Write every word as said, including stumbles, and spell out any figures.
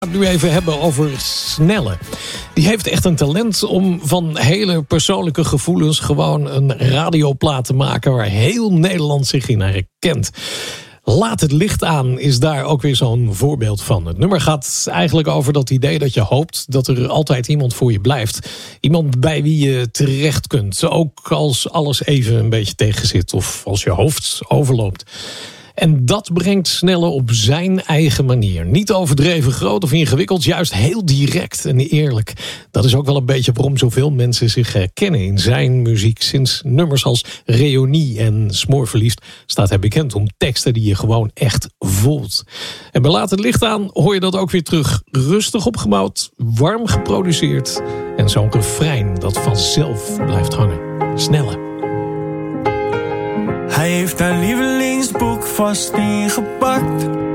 het nu even hebben over Snelle. Die heeft echt een talent om van hele persoonlijke gevoelens gewoon een radioplaat te maken waar heel Nederland zich in herkent. Laat het licht aan is daar ook weer zo'n voorbeeld van. Het nummer gaat eigenlijk over dat idee dat je hoopt dat er altijd iemand voor je blijft. Iemand bij wie je terecht kunt. Ook als alles even een beetje tegenzit of als je hoofd overloopt. En dat brengt Snelle op zijn eigen manier. Niet overdreven groot of ingewikkeld, juist heel direct en eerlijk. Dat is ook wel een beetje waarom zoveel mensen zich herkennen in zijn muziek. Sinds nummers als Reunie en Smoorverliefd staat hij bekend om teksten die je gewoon echt voelt. En bij Laat het licht aan hoor je dat ook weer terug. Rustig opgebouwd, warm geproduceerd en zo'n refrein dat vanzelf blijft hangen. Snelle. Hij heeft haar lievelingsboek vast ingepakt.